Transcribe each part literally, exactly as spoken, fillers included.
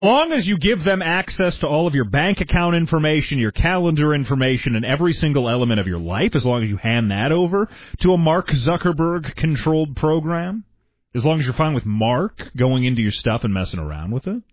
long as you give them access to all of your bank account information, your calendar information, and every single element of your life, as long as you hand that over to a Mark Zuckerberg-controlled program, as long as you're fine with Mark going into your stuff and messing around with it,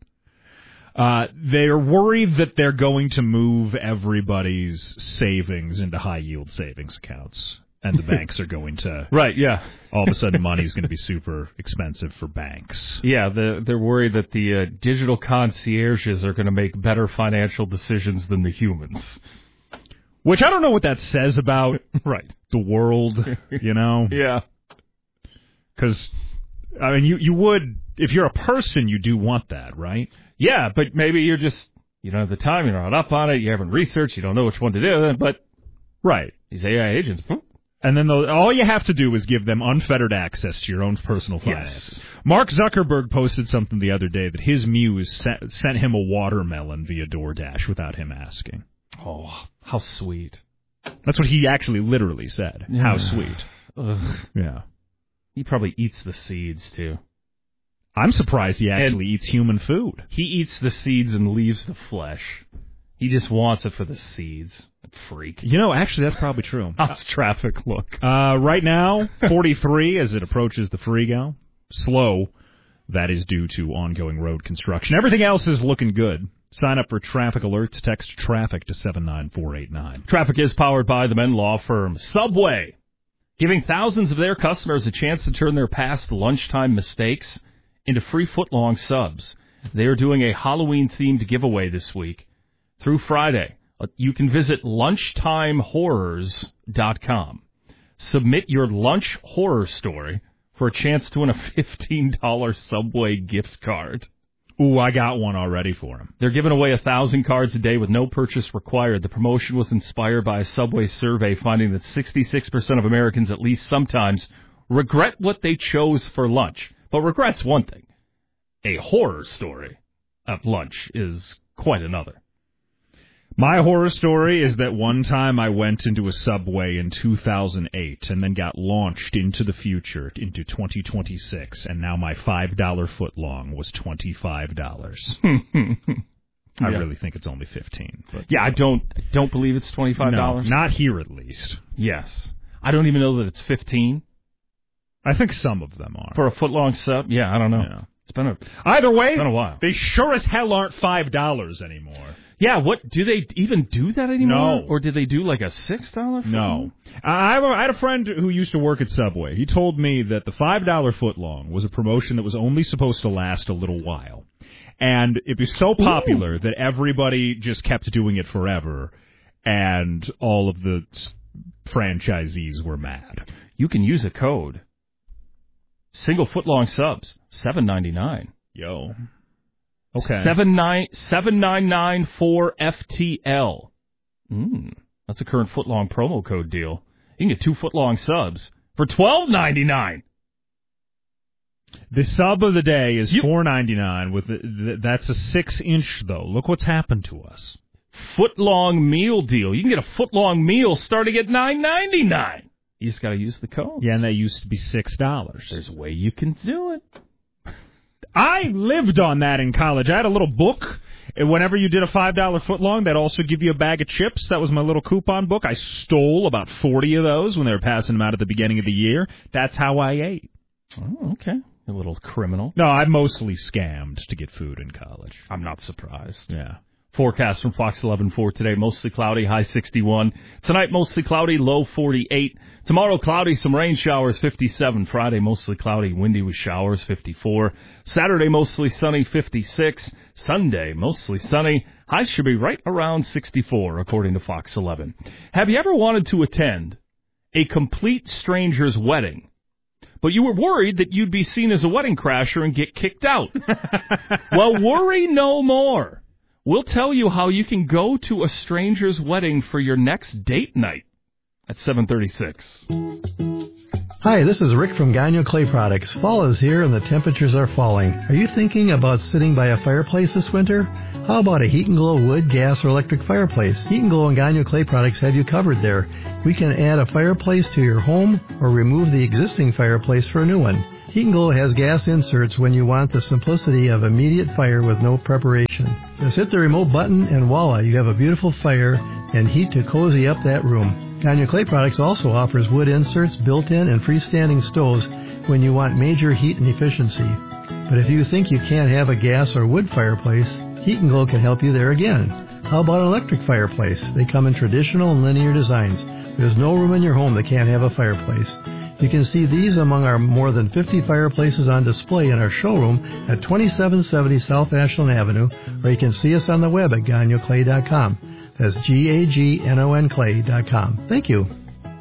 uh, they're worried that they're going to move everybody's savings into high-yield savings accounts. And the banks are going to... Right, yeah. All of a sudden, money's going to be super expensive for banks. Yeah, the, they're worried that the uh, digital concierges are going to make better financial decisions than the humans. Which I don't know what that says about right. the world, you know? Yeah. Because, I mean, you, you would... If you're a person, you do want that, right? Yeah, but maybe you're just... You don't have the time, you're not up on it, you haven't researched, you don't know which one to do, but... Right. These A I agents... And then the, all you have to do is give them unfettered access to your own personal finances. Yes. Mark Zuckerberg posted something the other day that his muse sent, sent him a watermelon via DoorDash without him asking. Oh, how sweet. That's what he actually literally said. Yeah. How sweet. Ugh. Yeah. He probably eats the seeds, too. I'm surprised he actually and eats human food. He eats the seeds and leaves the flesh. He just wants it for the seeds. Freak. You know, actually, that's probably true. How's traffic look? Uh, right now, forty-three as it approaches the Frigo. Slow. That is due to ongoing road construction. Everything else is looking good. Sign up for traffic alerts. Text traffic to seven nine four eight nine. Traffic is powered by the Menn Law Firm. Subway, giving thousands of their customers a chance to turn their past lunchtime mistakes into free footlong subs. They are doing a Halloween-themed giveaway this week through Friday. You can visit lunchtime horrors dot com. Submit your lunch horror story for a chance to win a fifteen dollars Subway gift card. Ooh, I got one already for him. They're giving away one thousand cards a day with no purchase required. The promotion was inspired by a Subway survey finding that sixty-six percent of Americans at least sometimes regret what they chose for lunch. But regret's one thing. A horror story at lunch is quite another. My horror story is that one time I went into a Subway in two thousand eight and then got launched into the future, into twenty twenty-six, and now my five dollar footlong was twenty-five dollars. I yeah. really think it's only fifteen dollars. Yeah, I don't don't believe it's twenty-five dollars. No, not here at least. Yes. I don't even know that it's fifteen dollars. I think some of them are. For a footlong sub? Yeah, I don't know. Yeah. It's been a, Either way, it's been a while. They sure as hell aren't five dollars anymore. Yeah, what, do they even do that anymore? No. Or did they do like a six dollar footlong? No. I, I had a friend who used to work at Subway. He told me that the five dollar footlong was a promotion that was only supposed to last a little while. And it was so popular Ooh. that everybody just kept doing it forever, and all of the franchisees were mad. You can use a code. Single footlong subs, seven ninety-nine. Yo. Okay. Seven nine seven nine nine four F T L. Mm, that's a current footlong promo code deal. You can get two footlong subs for twelve ninety nine. The sub of the day is four ninety nine. With the, the, that's a six inch though. Look what's happened to us. Footlong meal deal. You can get a footlong meal starting at nine ninety nine. You just got to use the code. Yeah, and that used to be six dollars. There's a way you can do it. I lived on that in college. I had a little book. And whenever you did a five dollar footlong, they'd also give you a bag of chips. That was my little coupon book. I stole about forty of those when they were passing them out at the beginning of the year. That's how I ate. Oh, okay. A little criminal. No, I mostly scammed to get food in college. I'm not surprised. Yeah. Forecast from Fox eleven for today, mostly cloudy, high sixty-one. Tonight, mostly cloudy, low forty-eight. Tomorrow, cloudy, some rain showers, fifty-seven. Friday, mostly cloudy, windy with showers, fifty-four. Saturday, mostly sunny, fifty-six. Sunday, mostly sunny. Highs should be right around sixty-four, according to Fox eleven. Have you ever wanted to attend a complete stranger's wedding, but you were worried that you'd be seen as a wedding crasher and get kicked out? Well, worry no more. We'll tell you how you can go to a stranger's wedding for your next date night at seven thirty-six. Hi, this is Rick from Gagnon Clay Products. Fall is here and the temperatures are falling. Are you thinking about sitting by a fireplace this winter? How about a Heat and Glow wood, gas, or electric fireplace? Heat and Glow and Gagnon Clay Products have you covered there. We can add a fireplace to your home or remove the existing fireplace for a new one. Heat and Glow has gas inserts when you want the simplicity of immediate fire with no preparation. Just hit the remote button and voila, you have a beautiful fire and heat to cozy up that room. Gagnon Clay Products also offers wood inserts, built-in and freestanding stoves when you want major heat and efficiency. But if you think you can't have a gas or wood fireplace, Heat and Glow can help you there again. How about an electric fireplace? They come in traditional and linear designs. There's no room in your home that can't have a fireplace. You can see these among our more than fifty fireplaces on display in our showroom at twenty-seven seventy South Ashland Avenue, or you can see us on the web at gagnon clay dot com. That's G A G N O N clay dot com. Thank you.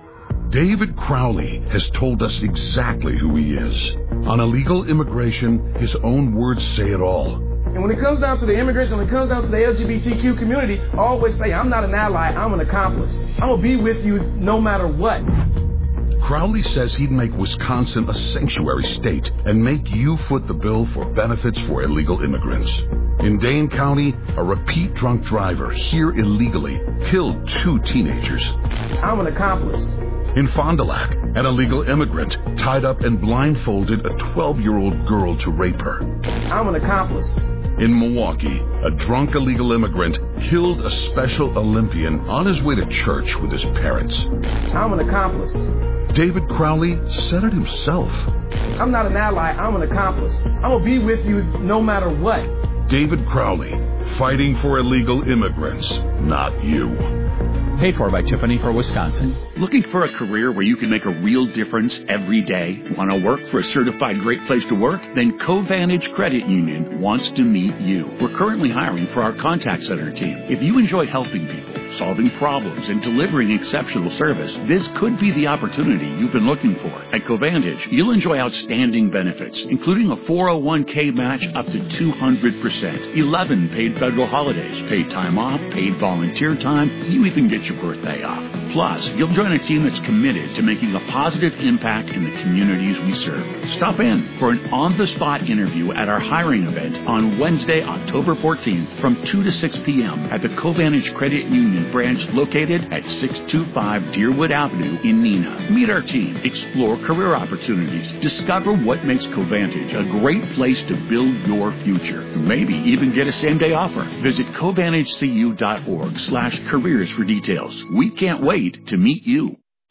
David Crowley has told us exactly who he is. On illegal immigration, his own words say it all. And when it comes down to the immigration, when it comes down to the L G B T Q community, I always say, I'm not an ally, I'm an accomplice. I'm going to be with you no matter what. Crowley says he'd make Wisconsin a sanctuary state and make you foot the bill for benefits for illegal immigrants. In Dane County, a repeat drunk driver here illegally killed two teenagers. I'm an accomplice. In Fond du Lac, an illegal immigrant tied up and blindfolded a twelve-year-old girl to rape her. I'm an accomplice. In Milwaukee, a drunk illegal immigrant killed a Special Olympian on his way to church with his parents. I'm an accomplice. David Crowley said it himself. I'm not an ally, I'm an accomplice. I'm going to be with you no matter what. David Crowley, fighting for illegal immigrants, not you. Paid for by Tiffany for Wisconsin. Looking for a career where you can make a real difference every day? Want to work for a certified great place to work? Then Covantage Credit Union wants to meet you. We're currently hiring for our contact center team. If you enjoy helping people, solving problems, and delivering exceptional service, this could be the opportunity you've been looking for. At Covantage, you'll enjoy outstanding benefits, including a four oh one k match up to two hundred percent, eleven paid federal holidays, paid time off, paid volunteer time, you even get your birthday off. Plus, you'll join a team that's committed to making a positive impact in the communities we serve. Stop in for an on-the-spot interview at our hiring event on Wednesday, October fourteenth from two to six p.m. at the Covantage Credit Union branch located at six two five Deerwood Avenue in Neenah. Meet our team, explore career opportunities, discover what makes Covantage a great place to build your future. Maybe even get a same-day offer. Visit covantage c u dot org slash careers for details. We can't wait to meet you.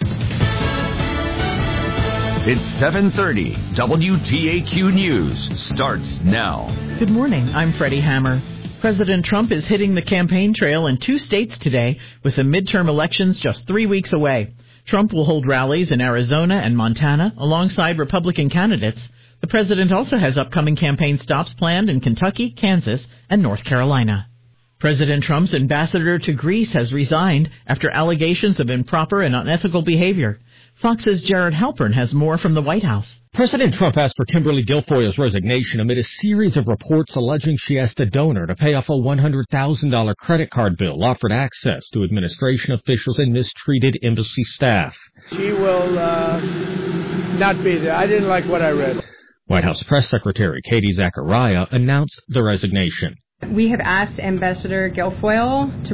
It's seven thirty. W T A Q News starts now. Good morning. I'm Freddie Hammer. President Trump is hitting the campaign trail in two states today, with the midterm elections just three weeks away. Trump will hold rallies in Arizona and Montana alongside Republican candidates. The president also has upcoming campaign stops planned in Kentucky, Kansas, and North Carolina. President Trump's ambassador to Greece has resigned after allegations of improper and unethical behavior. Fox's Jared Halpern has more from the White House. President Trump asked for Kimberly Guilfoyle's resignation amid a series of reports alleging she asked a donor to pay off a one hundred thousand dollars credit card bill offered access to administration officials and mistreated embassy staff. She will uh, not be there. I didn't like what I read. White House Press Secretary Katie Zachariah announced the resignation. We have asked Ambassador Guilfoyle to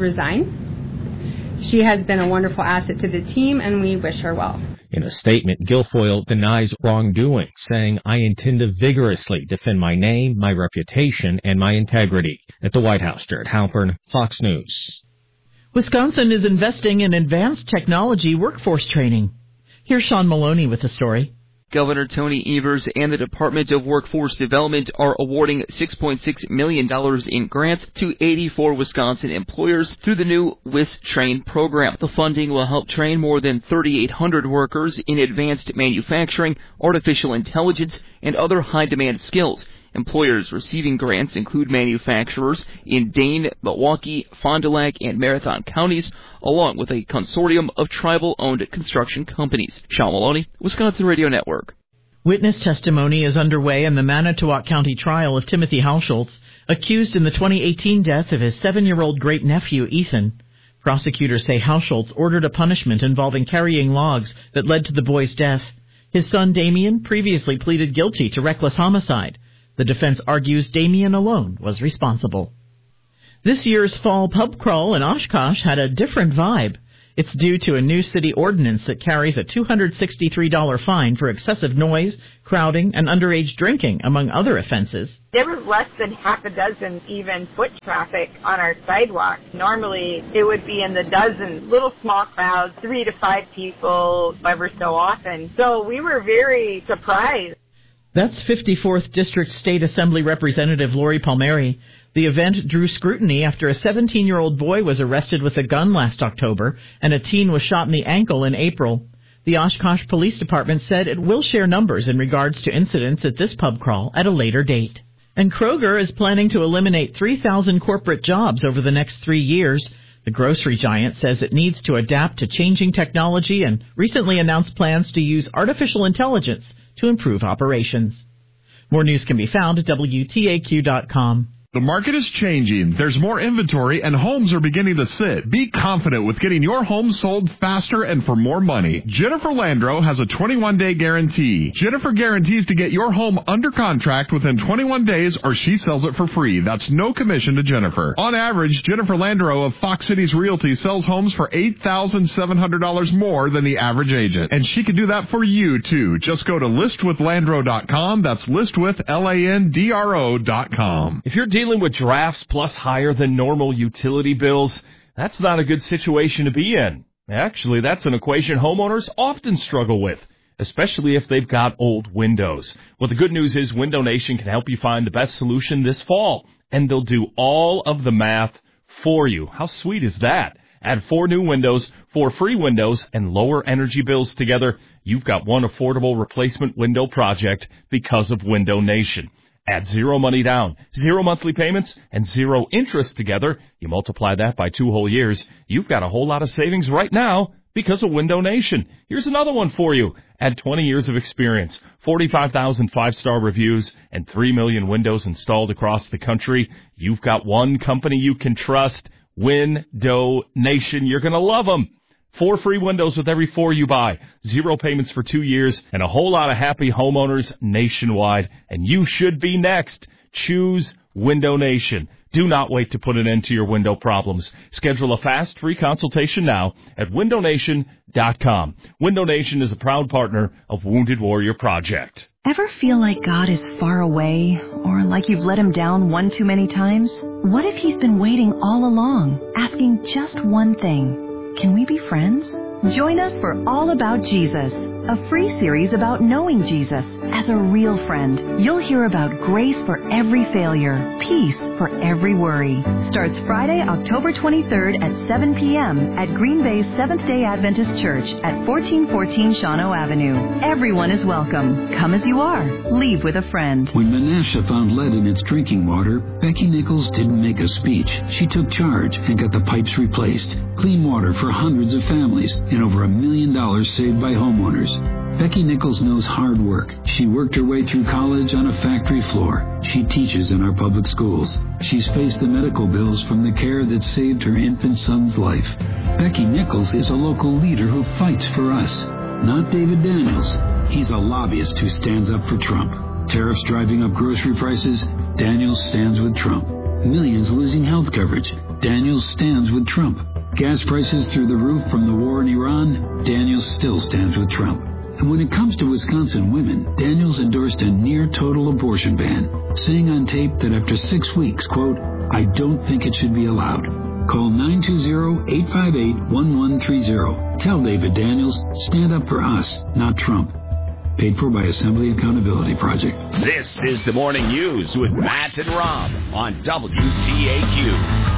resign. She has been a wonderful asset to the team, and we wish her well. In a statement, Guilfoyle denies wrongdoing, saying, "I intend to vigorously defend my name, my reputation, and my integrity." At the White House, Jared Halpern, Fox News. Wisconsin is investing in advanced technology workforce training. Here's Sean Maloney with the story. Governor Tony Evers and the Department of Workforce Development are awarding six point six million dollars in grants to eighty-four Wisconsin employers through the new WisTrain program. The funding will help train more than thirty-eight hundred workers in advanced manufacturing, artificial intelligence, and other high-demand skills. Employers receiving grants include manufacturers in Dane, Milwaukee, Fond du Lac, and Marathon counties, along with a consortium of tribal-owned construction companies. Sean Maloney, Wisconsin Radio Network. Witness testimony is underway in the Manitowoc County trial of Timothy Hausholtz, accused in the twenty eighteen death of his seven-year-old great-nephew, Ethan. Prosecutors say Hausholtz ordered a punishment involving carrying logs that led to the boy's death. His son, Damien, previously pleaded guilty to reckless homicide. The defense argues Damien alone was responsible. This year's fall pub crawl in Oshkosh had a different vibe. It's due to a new city ordinance that carries a two hundred sixty-three dollars fine for excessive noise, crowding, and underage drinking, among other offenses. There was less than half a dozen even foot traffic on our sidewalk. Normally, it would be in the dozens, little small crowds, three to five people ever so often. So we were very surprised. That's fifty-fourth District State Assembly Representative Lori Palmieri. The event drew scrutiny after a seventeen-year-old boy was arrested with a gun last October and a teen was shot in the ankle in April. The Oshkosh Police Department said it will share numbers in regards to incidents at this pub crawl at a later date. And Kroger is planning to eliminate three thousand corporate jobs over the next three years. The grocery giant says it needs to adapt to changing technology and recently announced plans to use artificial intelligence to improve operations. More news can be found at W T A Q dot com. The market is changing. There's more inventory and homes are beginning to sit. Be confident with getting your home sold faster and for more money. Jennifer Landro has a twenty-one day guarantee. Jennifer guarantees to get your home under contract within twenty-one days or she sells it for free. That's no commission to Jennifer. On average, Jennifer Landro of Fox Cities Realty sells homes for eight thousand seven hundred dollars more than the average agent. And she can do that for you, too. Just go to list with landro dot com. That's list with L A N D R O dot com. If you're dealing with drafts plus higher than normal utility bills, that's not a good situation to be in. Actually, that's an equation homeowners often struggle with, especially if they've got old windows. Well, the good news is Window Nation can help you find the best solution this fall, and they'll do all of the math for you. How sweet is that? Add four new windows, four free windows, and lower energy bills together. You've got one affordable replacement window project because of Window Nation. Add zero money down, zero monthly payments, and zero interest together. You multiply that by two whole years. You've got a whole lot of savings right now because of Window Nation. Here's another one for you. Add twenty years of experience, forty-five thousand five-star reviews, and three million windows installed across the country. You've got one company you can trust, Window Nation. You're going to love them. Four free windows with every four you buy, zero payments for two years, and a whole lot of happy homeowners nationwide. And you should be next. Choose Window Nation. Do not wait to put an end to your window problems. Schedule a fast, free consultation now at window nation dot com. Window Nation is a proud partner of Wounded Warrior Project. Ever feel like God is far away, or like you've let him down one too many times? What if he's been waiting all along, asking just one thing? Can we be friends? Join us for All About Jesus, a free series about knowing Jesus as a real friend. You'll hear about grace for every failure, peace for every worry. Starts Friday, October twenty-third at seven p.m. at Green Bay's Seventh-day Adventist Church at fourteen fourteen Shawano Avenue. Everyone is welcome. Come as you are. Leave with a friend. When Menasha found lead in its drinking water, Becky Nichols didn't make a speech. She took charge and got the pipes replaced. Clean water for hundreds of families and over a million dollars saved by homeowners. Becky Nichols knows hard work. She worked her way through college on a factory floor. She teaches in our public schools. She's faced the medical bills from the care that saved her infant son's life. Becky Nichols is a local leader who fights for us, not David Daniels. He's a lobbyist who stands up for Trump. Tariffs driving up grocery prices, Daniels stands with Trump. Millions losing health coverage, Daniels stands with Trump. Gas prices through the roof from the war in Iran, Daniels still stands with Trump. And when it comes to Wisconsin women, Daniels endorsed a near-total abortion ban, saying on tape that after six weeks, quote, I don't think it should be allowed. Call nine two zero, eight five eight, one one three zero. Tell David Daniels, stand up for us, not Trump. Paid for by Assembly Accountability Project. This is the Morning News with Matt and Rob on W T A Q.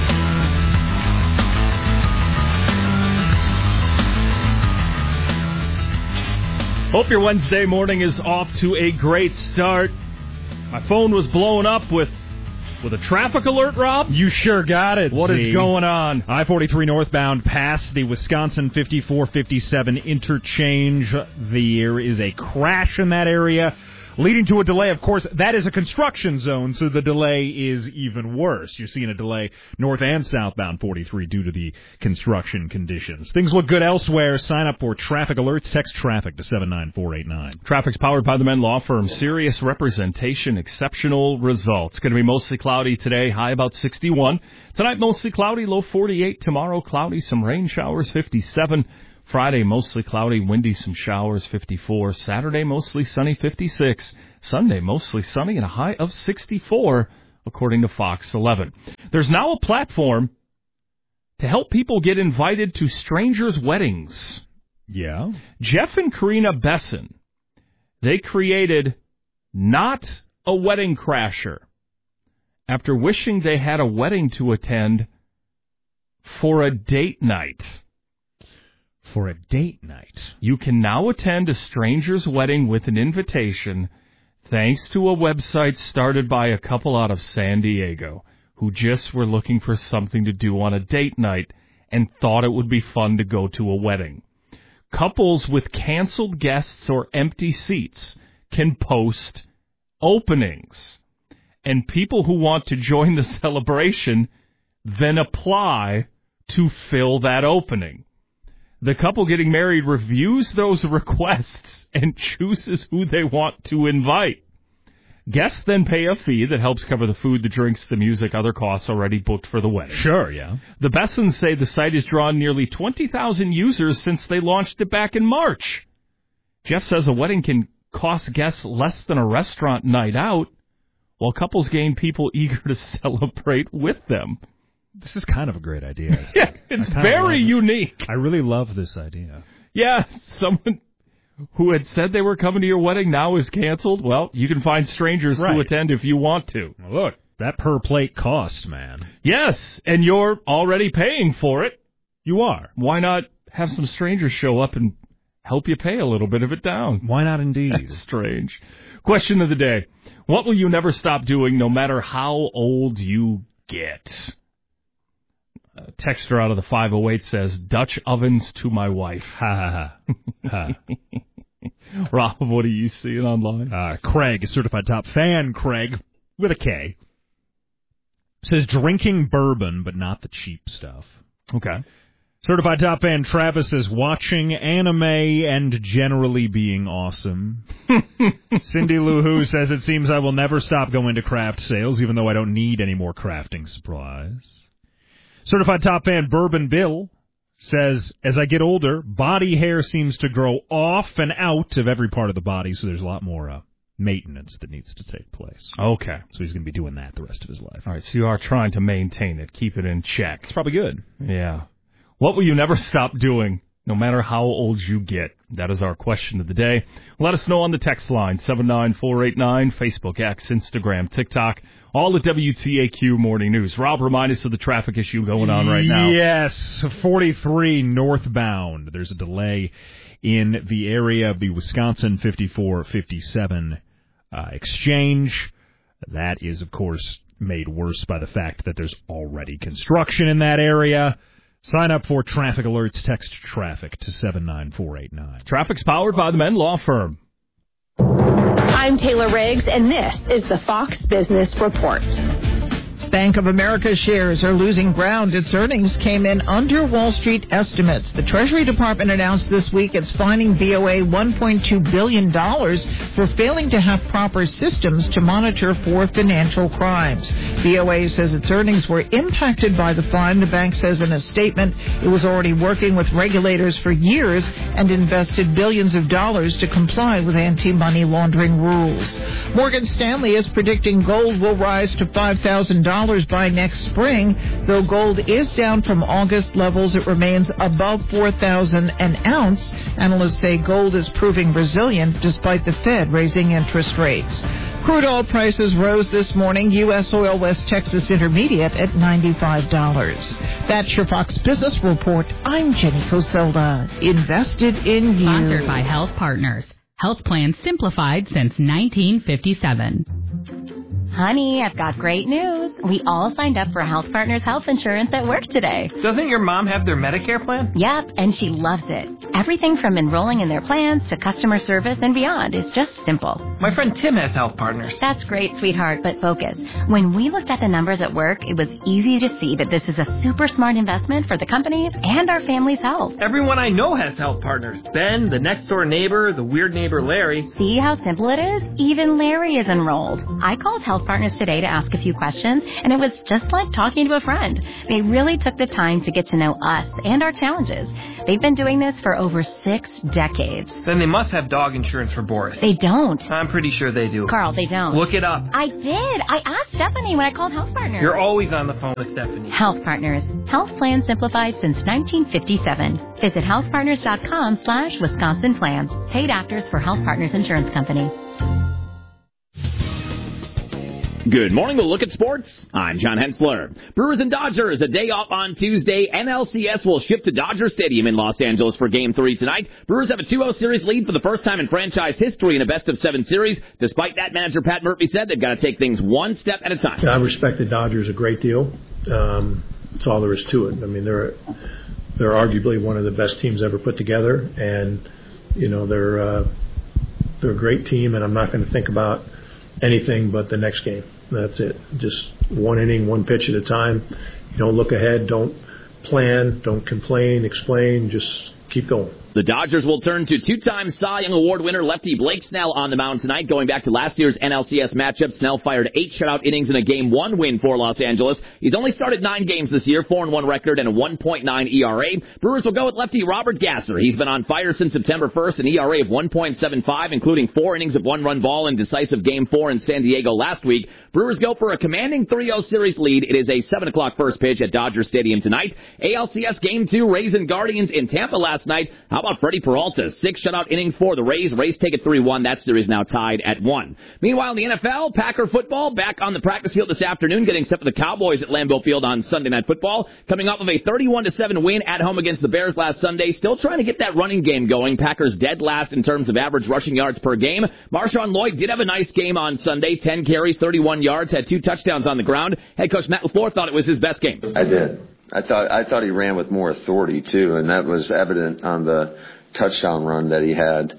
Hope your Wednesday morning is off to a great start. My phone was blowing up with with a traffic alert, Rob. You sure got it. What Z. is going on? I forty-three northbound past the Wisconsin fifty-four fifty-seven interchange. There is a crash in that area. leading to a delay. Of course, that is a construction zone, so the delay is even worse. You're seeing a delay north and southbound forty-three due to the construction conditions. Things look good elsewhere. Sign up for traffic alerts. Text traffic to seven nine four eight nine. Traffic's powered by the Men Law Firm. Serious representation, exceptional results. Going to be mostly cloudy today, high about sixty-one. Tonight, mostly cloudy, low forty-eight. Tomorrow, cloudy, some rain showers, fifty-seven. Friday, mostly cloudy, windy, some showers, fifty-four. Saturday, mostly sunny, fifty-six. Sunday, mostly sunny and a high of sixty-four, according to Fox eleven. There's now a platform to help people get invited to strangers' weddings. Yeah. Jeff and Karina Besson, they created Not a Wedding Crasher after wishing they had a wedding to attend for a date night. For a date night. You can now attend a stranger's wedding with an invitation thanks to a website started by a couple out of San Diego who just were looking for something to do on a date night and thought it would be fun to go to a wedding. Couples with canceled guests or empty seats can post openings. And people who want to join the celebration then apply to fill that opening. The couple getting married reviews those requests and chooses who they want to invite. Guests then pay a fee that helps cover the food, the drinks, the music, other costs already booked for the wedding. Sure, yeah. The Bessons say the site has drawn nearly twenty thousand users since they launched it back in March. Jeff says a wedding can cost guests less than a restaurant night out, while couples gain people eager to celebrate with them. This is kind of a great idea. Yeah, it's very unique. I really love this idea. Yeah, someone who had said they were coming to your wedding now is canceled. Well, you can find strangers right. to attend if you want to. Well, look, that per plate cost, man. Yes, and you're already paying for it. You are. Why not have some strangers show up and help you pay a little bit of it down? Why not indeed? That's strange. Question of the day. What will you never stop doing no matter how old you get? A texter out of the five oh eight says, Dutch ovens to my wife. Ha ha ha. Rob, what are you seeing online? Uh, Craig, a certified top fan, Craig, with a K, says drinking bourbon, but not the cheap stuff. Okay. Certified top fan Travis says watching anime and generally being awesome. Cindy Lou Who says it seems I will never stop going to craft sales, even though I don't need any more crafting supplies. Certified top fan Bourbon Bill says, as I get older, body hair seems to grow off and out of every part of the body, so there's a lot more uh, maintenance that needs to take place. Okay. So he's going to be doing that the rest of his life. All right, so you are trying to maintain it, keep it in check. It's probably good. Yeah. What will you never stop doing, no matter how old you get? That is our question of the day. Let us know on the text line, seven nine four eight nine, Facebook, X, Instagram, TikTok, all at W T A Q Morning News. Rob, remind us of the traffic issue going on right now. Yes, forty-three northbound. There's a delay in the area of the Wisconsin fifty-four fifty-seven uh, exchange. That is, of course, made worse by the fact that there's already construction in that area. Sign up for traffic alerts. Text traffic to seven nine four eight nine. Traffic's powered by the Men Law Firm. I'm Taylor Riggs, and this is the Fox Business Report. Bank of America shares are losing ground. Its earnings came in under Wall Street estimates. The Treasury Department announced this week it's fining B O A one point two billion dollars for failing to have proper systems to monitor for financial crimes. B O A says its earnings were impacted by the fine. The bank says in a statement it was already working with regulators for years and invested billions of dollars to comply with anti-money laundering rules. Morgan Stanley is predicting gold will rise to five thousand dollars by next spring. Though gold is down from August levels, it remains above four thousand dollars an ounce. Analysts say gold is proving resilient despite the Fed raising interest rates. Crude oil prices rose this morning. U S Oil West Texas Intermediate at ninety-five dollars. That's your Fox Business Report. I'm Jenny Coselda. Invested in you. Sponsored by Health Partners. Health plans simplified since nineteen fifty-seven. Honey, I've got great news. We all signed up for Health Partners health insurance at work today. Doesn't your mom have their Medicare plan? Yep, and she loves it. Everything from enrolling in their plans to customer service and beyond is just simple. My friend Tim has Health Partners. That's great, sweetheart, but focus. When we looked at the numbers at work, it was easy to see that this is a super smart investment for the company and our family's health. Everyone I know has Health Partners. Ben, the next door neighbor, the weird neighbor Larry. See how simple it is? Even Larry is enrolled. I called Health Partners today to ask a few questions, and it was just like talking to a friend. They really took the time to get to know us and our challenges. They've been doing this for over six decades. Then they must have dog insurance for Boris. They don't. I'm pretty sure they do. Carl, they don't. Look it up. I did. I asked Stephanie when I called Health Partners. You're always on the phone with Stephanie. Health Partners. Health plans simplified since nineteen fifty-seven. Visit healthpartners.com slash Wisconsin plans. Paid actors for Health Partners Insurance Company. Good morning. We'll look at sports. I'm John Hensler. Brewers and Dodgers, a day off on Tuesday. N L C S will shift to Dodger Stadium in Los Angeles for Game three tonight. Brewers have a two oh series lead for the first time in franchise history in a best-of-seven series. Despite that, manager Pat Murphy said they've got to take things one step at a time. I respect the Dodgers a great deal. Um, that's all there is to it. I mean, they're they're arguably one of the best teams ever put together, and you know they're uh, they're a great team. And I'm not going to think about anything but the next game. That's it. Just one inning, one pitch at a time. You don't look ahead. Don't plan. Don't complain, explain. Just keep going. The Dodgers will turn to two-time Cy Young Award winner lefty Blake Snell on the mound tonight. Going back to last year's N L C S matchup, Snell fired eight shutout innings in a Game one win for Los Angeles. He's only started nine games this year, four and one record and a one point nine E R A. Brewers will go with lefty Robert Gasser. He's been on fire since September first, an E R A of one point seven five, including four innings of one-run ball in decisive Game four in San Diego last week. Brewers go for a commanding three oh series lead. It is a seven o'clock first pitch at Dodger Stadium tonight. A L C S Game two, Rays and Guardians in Tampa last night. How about Freddie Peralta? Six shutout innings for the Rays. Rays take it three one. That series now tied at one. Meanwhile, in the N F L, Packer football back on the practice field this afternoon, getting set for the Cowboys at Lambeau Field on Sunday Night Football. Coming off of a thirty-one to seven win at home against the Bears last Sunday. Still trying to get that running game going. Packers dead last in terms of average rushing yards per game. Marshawn Lloyd did have a nice game on Sunday. ten carries, thirty-one yards, had two touchdowns on the ground. Head coach Matt LaFleur thought it was his best game. I did. I thought I thought he ran with more authority, too, and that was evident on the touchdown run that he had,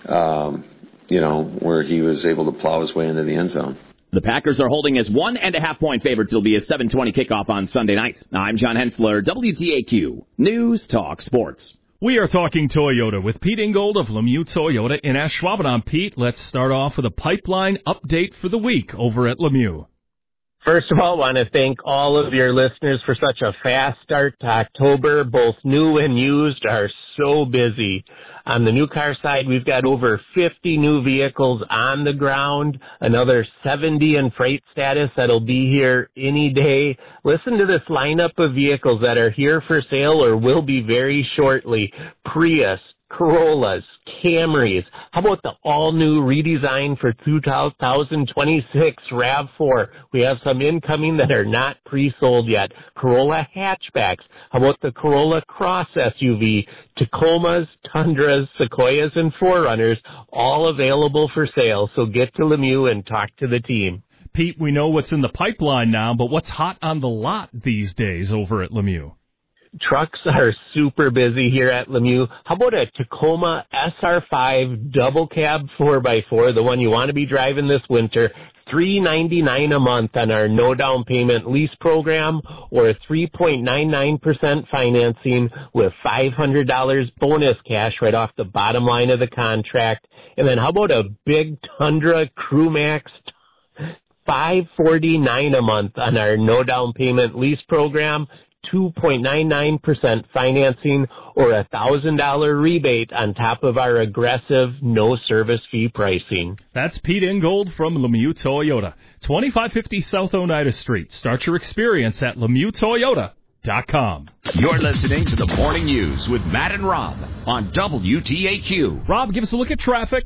um, you know, where he was able to plow his way into the end zone. The Packers are holding as one and a half point favorites. It'll be a seven twenty kickoff on Sunday night. I'm John Hensler, W T A Q News Talk Sports. We are talking Toyota with Pete Ingold of Lemieux Toyota in Ashwaubenon. Pete, let's start off with a pipeline update for the week over at Lemieux. First of all, I want to thank all of your listeners for such a fast start to October. Both new and used are so busy. On the new car side, we've got over fifty new vehicles on the ground, another seventy in freight status that'll be here any day. Listen to this lineup of vehicles that are here for sale or will be very shortly. Prius, Corollas, Camrys. How about the all-new redesign for two thousand twenty-six RAV four? We have some incoming that are not pre-sold yet. Corolla hatchbacks. How about the Corolla Cross S U V? Tacomas, Tundras, Sequoias, and four runners, all available for sale. So get to Lemieux and talk to the team. Pete, we know what's in the pipeline now, but what's hot on the lot these days over at Lemieux? Trucks are super busy here at Lemieux. How about a Tacoma S R five double cab four by four, the one you want to be driving this winter, three ninety-nine a month on our no down payment lease program, or three point nine nine percent financing with five hundred dollars bonus cash right off the bottom line of the contract. And then how about a big Tundra Crew Max, five forty-nine a month on our no down payment lease program, two point nine nine percent financing, or a one thousand dollars rebate on top of our aggressive no service fee pricing. That's Pete Ingold from Lemieux Toyota, twenty-five fifty South Oneida Street. Start your experience at Lemieux Toyota dot com. You're listening to the Morning News with Matt and Rob on W T A Q. Rob, give us a look at traffic.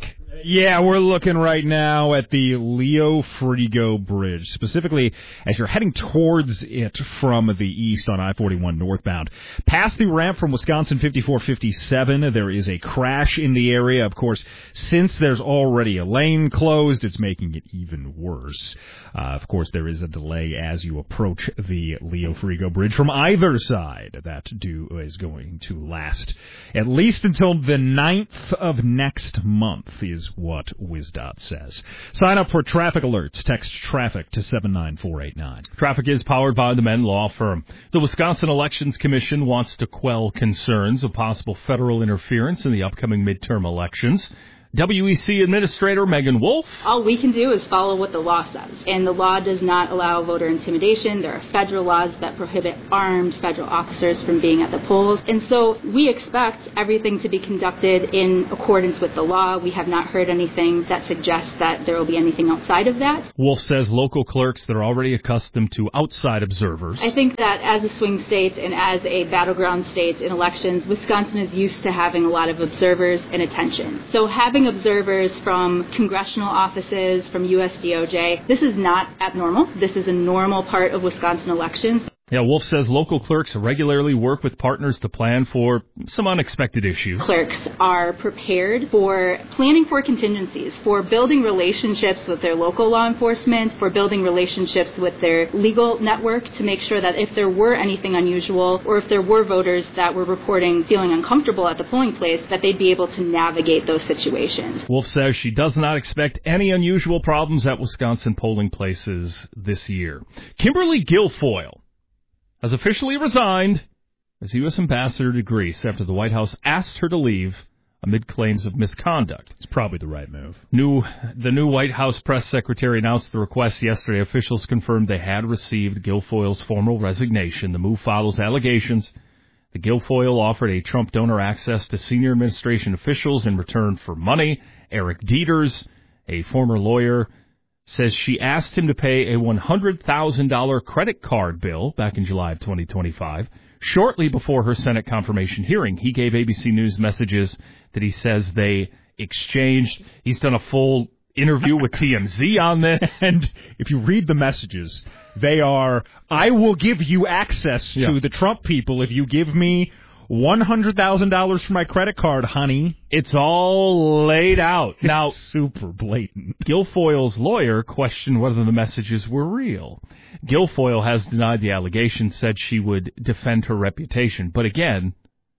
Yeah, we're looking right now at the Leo Frigo Bridge, specifically as you're heading towards it from the east on I forty-one northbound. Past the ramp from Wisconsin fifty-four fifty-seven, there is a crash in the area. Of course, since there's already a lane closed, it's making it even worse. Uh, of course, there is a delay as you approach the Leo Frigo Bridge from either side. That do is going to last at least until the ninth of next month, is what WisDOT says. Sign up for traffic alerts. Text traffic to seven nine four eight nine. Traffic is powered by the Menn Law Firm. The Wisconsin Elections Commission wants to quell concerns of possible federal interference in the upcoming midterm elections. W E C Administrator Megan Wolf. All we can do is follow what the law says. And the law does not allow voter intimidation. There are federal laws that prohibit armed federal officers from being at the polls. And so we expect everything to be conducted in accordance with the law. We have not heard anything that suggests that there will be anything outside of that. Wolf says local clerks that are already accustomed to outside observers. I think that as a swing state and as a battleground state in elections, Wisconsin is used to having a lot of observers and attention. So having observers from congressional offices, from U S D O J. This is not abnormal. This is a normal part of Wisconsin elections. Yeah, Wolf says local clerks regularly work with partners to plan for some unexpected issues. Clerks are prepared for planning for contingencies, for building relationships with their local law enforcement, for building relationships with their legal network to make sure that if there were anything unusual or if there were voters that were reporting feeling uncomfortable at the polling place, that they'd be able to navigate those situations. Wolf says she does not expect any unusual problems at Wisconsin polling places this year. Kimberly Guilfoyle has officially resigned as U S ambassador to Greece after the White House asked her to leave amid claims of misconduct. It's probably the right move. New, the new White House press secretary announced the request yesterday. Officials confirmed they had received Guilfoyle's formal resignation. The move follows allegations that Guilfoyle offered a Trump donor access to senior administration officials in return for money. Eric Dieters, a former lawyer, says she asked him to pay a one hundred thousand dollars credit card bill back in July of twenty twenty-five. Shortly before her Senate confirmation hearing, he gave A B C News messages that he says they exchanged. He's done a full interview with T M Z on this. And if you read the messages, they are, I will give you access Yeah. to the Trump people if you give me one hundred thousand dollars for my credit card, honey. It's all laid out. Now, super blatant. Guilfoyle's lawyer questioned whether the messages were real. Guilfoyle has denied the allegation, said she would defend her reputation, but again,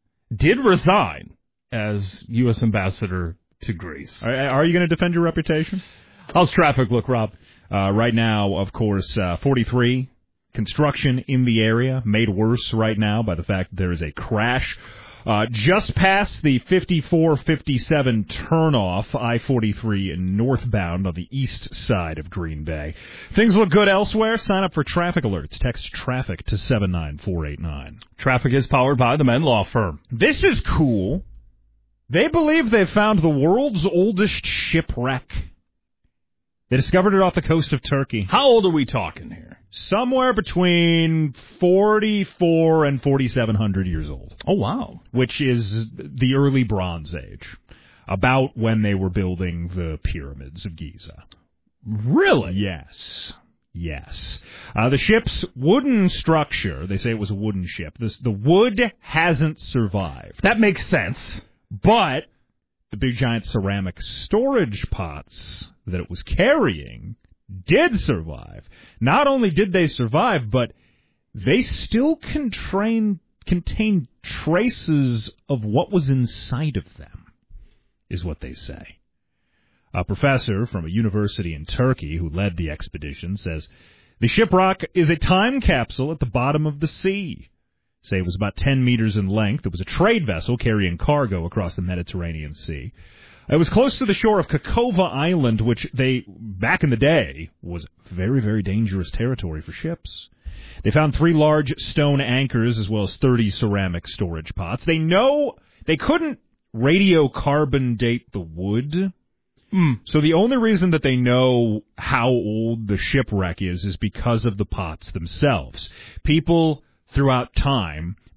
did resign as U S ambassador to Greece. Are, are you going to defend your reputation? How's traffic look, Rob? Uh, right now, of course, uh, forty-three. Construction in the area, made worse right now by the fact that there is a crash uh, just past the fifty-four fifty-seven turnoff, I forty-three northbound on the east side of Green Bay. Things look good elsewhere. Sign up for traffic alerts. Text traffic to seven nine four eight nine. Traffic is powered by the Menn Law Firm. This is cool. They believe they found the world's oldest shipwreck. They discovered it off the coast of Turkey. How old are we talking here? Somewhere between forty-four and forty-seven hundred years old. Oh, wow. Which is the early Bronze Age, about when they were building the pyramids of Giza. Really? Yes. Yes. Uh, the ship's wooden structure, they say it was a wooden ship. This, the wood hasn't survived. That makes sense. But the big giant ceramic storage pots that it was carrying did survive. Not only did they survive, but they still contain, contain traces of what was inside of them, is what they say. A professor from a university in Turkey who led the expedition says the shipwreck is a time capsule at the bottom of the sea. Say it was about ten meters in length. It was a trade vessel carrying cargo across the Mediterranean Sea. It was close to the shore of Kakova Island, which they, back in the day, was very, very dangerous territory for ships. They found three large stone anchors as well as thirty ceramic storage pots. They know they couldn't radiocarbon date the wood. Mm. So the only reason that they know how old the shipwreck is is because of the pots themselves. People throughout time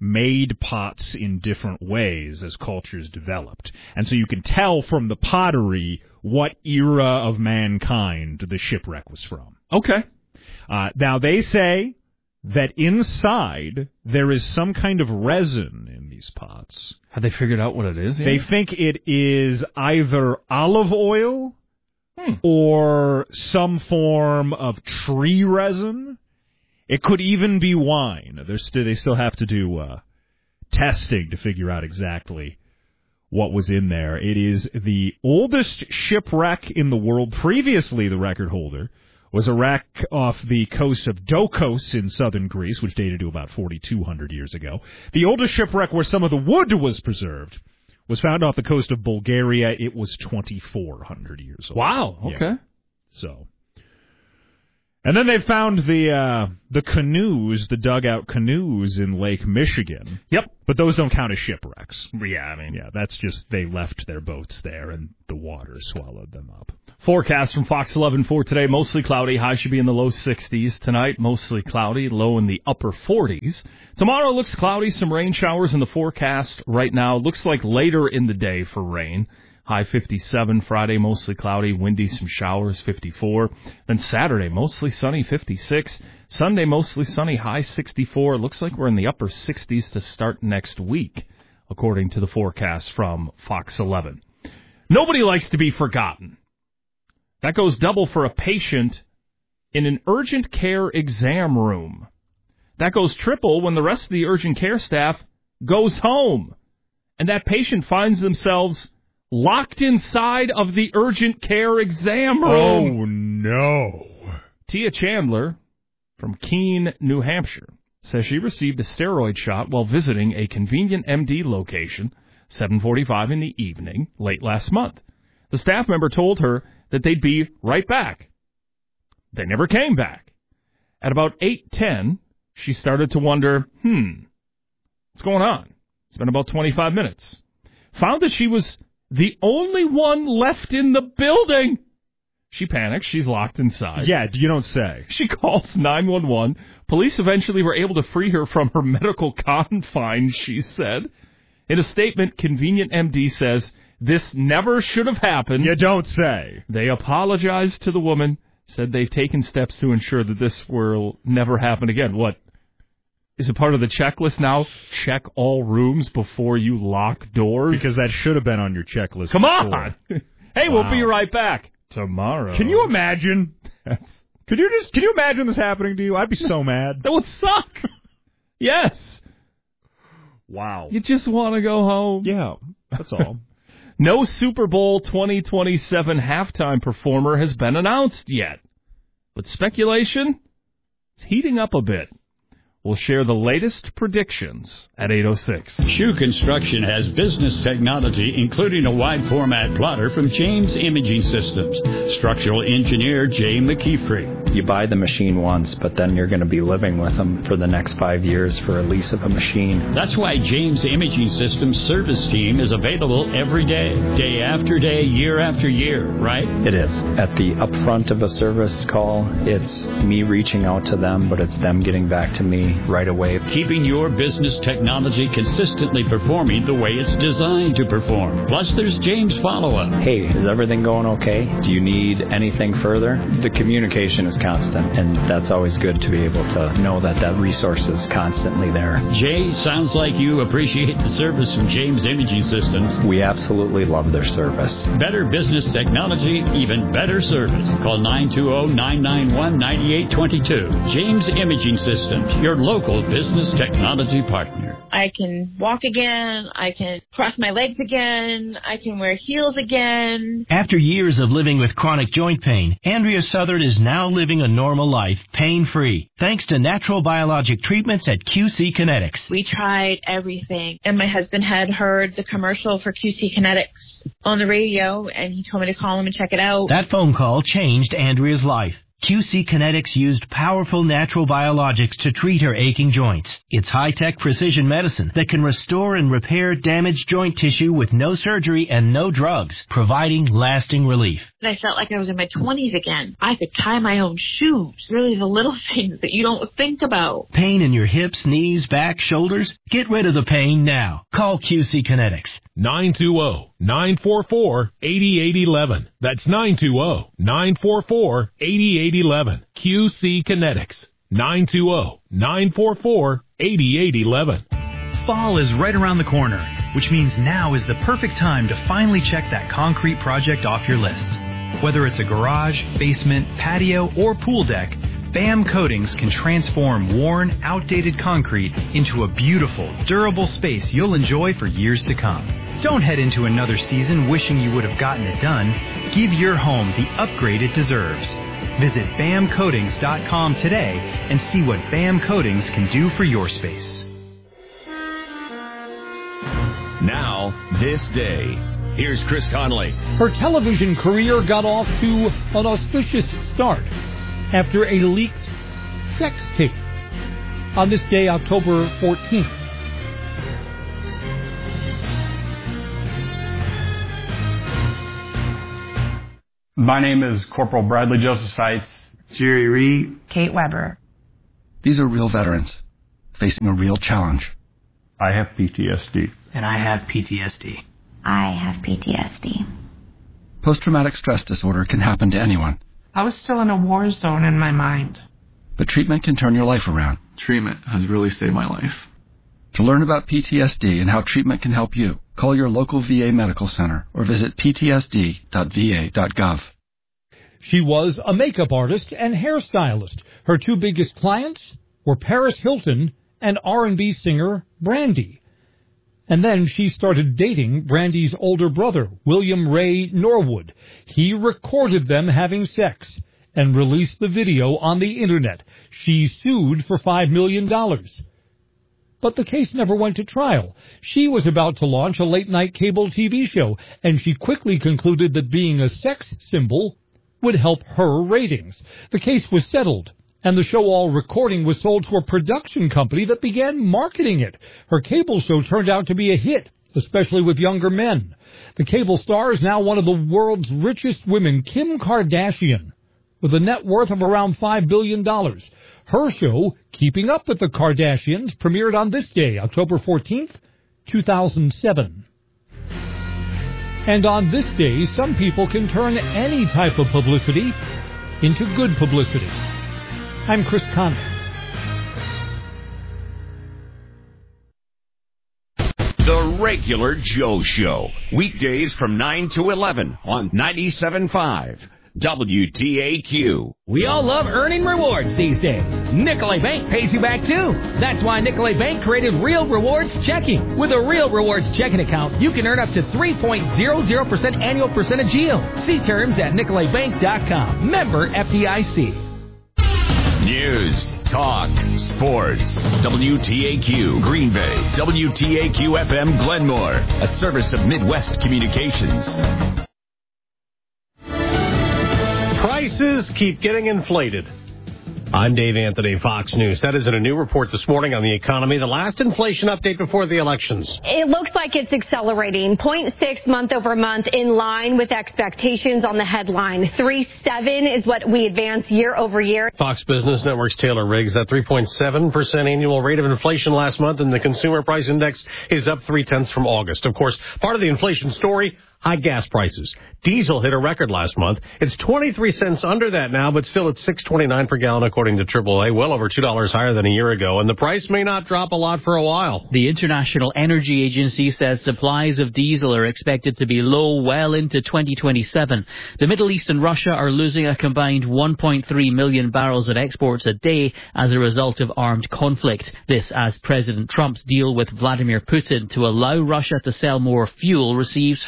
made pots in different ways as cultures developed. And so you can tell from the pottery what era of mankind the shipwreck was from. Okay. Uh, now, they say that inside there is some kind of resin in these pots. Have they figured out what it is yet? They think it is either olive oil hmm. or some form of tree resin. It could even be wine. They're st- they still have to do uh, testing to figure out exactly what was in there. It is the oldest shipwreck in the world. Previously, the record holder was a wreck off the coast of Dokos in southern Greece, which dated to about forty-two hundred years ago. The oldest shipwreck where some of the wood was preserved was found off the coast of Bulgaria. It was twenty-four hundred years old. Wow, okay. Yeah. So... And then they found the uh, the canoes, the dugout canoes in Lake Michigan. Yep. But those don't count as shipwrecks. Yeah, I mean... Yeah, that's just they left their boats there and the water swallowed them up. Forecast from Fox eleven for today, mostly cloudy. High should be in the low sixties. Tonight, mostly cloudy, low in the upper forties. Tomorrow looks cloudy, some rain showers in the forecast right now. Looks like later in the day for rain. High fifty-seven. Friday, mostly cloudy, windy, some showers, fifty-four. Then Saturday, mostly sunny, fifty-six. Sunday, mostly sunny, high sixty-four. Looks like we're in the upper sixties to start next week, according to the forecast from Fox eleven. Nobody likes to be forgotten. That goes double for a patient in an urgent care exam room. That goes triple when the rest of the urgent care staff goes home. And that patient finds themselves locked inside of the urgent care exam room. Oh, no. Tia Chandler from Keene, New Hampshire, says she received a steroid shot while visiting a convenient M D location, seven forty-five in the evening, late last month. The staff member told her that they'd be right back. They never came back. At about eight ten, she started to wonder, hmm, what's going on? It's been about twenty-five minutes. Found that she was the only one left in the building. She panics. She's locked inside. Yeah, you don't say. She calls nine one one. Police eventually were able to free her from her medical confines, she said. In a statement, Convenient M D says, this never should have happened. You don't say. They apologized to the woman, said they've taken steps to ensure that this will never happen again. What? Is it part of the checklist now? Check all rooms before you lock doors? Because that should have been on your checklist. Come before. on! Hey, wow. We'll be right back tomorrow. Can you imagine? Could you just? Can you imagine this happening to you? I'd be so mad. That would suck. Yes. Wow. You just want to go home. Yeah, that's all. No Super Bowl twenty twenty-seven halftime performer has been announced yet, but speculation is heating up a bit. We'll share the latest predictions at eight oh six. Shoe Construction has business technology, including a wide-format plotter from James Imaging Systems. Structural engineer Jay McKeefrey. You buy the machine once, but then you're going to be living with them for the next five years for a lease of a machine. That's why James Imaging Systems service team is available every day, day after day, year after year, right? It is. At the upfront of a service call, it's me reaching out to them, but it's them getting back to me right away. Keeping your business technology consistently performing the way it's designed to perform. Plus, there's James follow-up. Hey, is everything going okay? Do you need anything further? The communication is constant, and that's always good to be able to know that that resource is constantly there. Jay, sounds like you appreciate the service from James Imaging Systems. We absolutely love their service. Better business technology, even better service. Call nine two zero, nine nine one, nine eight two two. James Imaging Systems, your local business technology partner. I can walk again. I can cross my legs again. I can wear heels again. After years of living with chronic joint pain, Andrea Southern is now living a normal life, pain-free, thanks to natural biologic treatments at Q C Kinetics. We tried everything, and my husband had heard the commercial for Q C Kinetics on the radio, and he told me to call him and check it out. That phone call changed Andrea's life. Q C Kinetics used powerful natural biologics to treat her aching joints. It's high-tech precision medicine that can restore and repair damaged joint tissue with no surgery and no drugs, providing lasting relief. And I felt like I was in my twenties again. I could tie my own shoes. Really the little things that you don't think about. Pain in your hips, knees, back, shoulders? Get rid of the pain now. Call Q C Kinetics. nine two zero, nine four four, eight eight one one. That's nine two zero, nine four four, eight eight one one. Q C Kinetics. nine two zero, nine four four, eight eight one one. Fall is right around the corner, which means now is the perfect time to finally check that concrete project off your list. Whether it's a garage, basement, patio, or pool deck, B A M Coatings can transform worn, outdated concrete into a beautiful, durable space you'll enjoy for years to come. Don't head into another season wishing you would have gotten it done. Give your home the upgrade it deserves. Visit B A M Coatings dot com today and see what B A M Coatings can do for your space. Now, this day. Here's Chris Conley. Her television career got off to an auspicious start after a leaked sex tape on this day, October fourteenth. My name is Corporal Bradley Joseph Seitz. Jerry Reed. Kate Weber. These are real veterans facing a real challenge. I have P T S D. And I have P T S D. I have P T S D. Post-traumatic stress disorder can happen to anyone. I was still in a war zone in my mind. But treatment can turn your life around. Treatment has really saved my life. To learn about P T S D and how treatment can help you, call your local V A medical center or visit p t s d dot v a dot gov. She was a makeup artist and hairstylist. Her two biggest clients were Paris Hilton and R and B singer Brandy. And then she started dating Brandy's older brother, William Ray Norwood. He recorded them having sex and released the video on the Internet. She sued for five million dollars. But the case never went to trial. She was about to launch a late-night cable T V show, and she quickly concluded that being a sex symbol would help her ratings. The case was settled, and the show-all recording was sold to a production company that began marketing it. Her cable show turned out to be a hit, especially with younger men. The cable star is now one of the world's richest women, Kim Kardashian, with a net worth of around five billion dollars. Her show, Keeping Up with the Kardashians, premiered on this day, October fourteenth, two thousand seven. And on this day, some people can turn any type of publicity into good publicity. I'm Chris Conley. The Regular Joe Show. Weekdays from nine to eleven on ninety-seven point five W T A Q. We all love earning rewards these days. Nicolay Bank pays you back too. That's why Nicolay Bank created Real Rewards Checking. With a Real Rewards checking account, you can earn up to three point zero zero percent annual percentage yield. See terms at nicolay bank dot com. Member F D I C. News, talk, sports. W T A Q Green Bay. W T A Q F M Glenmore. A service of Midwest Communications. Prices keep getting inflated. I'm Dave Anthony, Fox News. That is in a new report this morning on the economy, the last inflation update before the elections. It looks like it's accelerating. zero point six month over month, in line with expectations on the headline. three point seven is what we advance year over year. Fox Business Network's Taylor Riggs, that three point seven percent annual rate of inflation last month, and the consumer price index is up three tenths from August. Of course, part of the inflation story, high gas prices. Diesel hit a record last month. It's twenty-three cents under that now, but still at six twenty-nine per gallon according to triple A, well over two dollars higher than a year ago, and the price may not drop a lot for a while. The International Energy Agency says supplies of diesel are expected to be low well into twenty twenty-seven. The Middle East and Russia are losing a combined one point three million barrels of exports a day as a result of armed conflict. This as President Trump's deal with Vladimir Putin to allow Russia to sell more fuel receives further